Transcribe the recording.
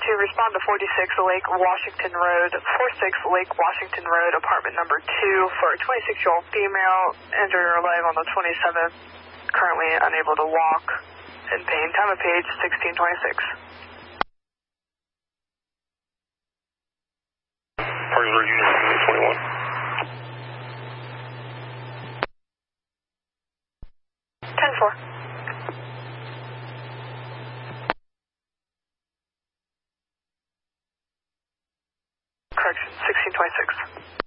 respond to 46 Lake Washington Road, 46 Lake Washington Road, apartment number 2 for a 26-year-old female, injured or alive on the 27th, currently unable to walk, in pain. Time of page 1626. Parkersburg Unit 21. Correction, 1626.